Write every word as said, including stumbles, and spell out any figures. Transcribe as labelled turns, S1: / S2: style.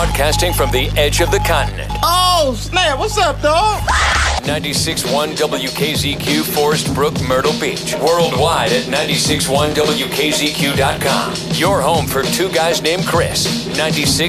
S1: Broadcasting from the edge of the continent.
S2: Oh, snap. What's up, dog?
S1: ninety-six point one W K Z Q, Forest Brook, Myrtle Beach. Worldwide at nine six one W K Z Q dot com. Your home for two guys named Chris. ninety-six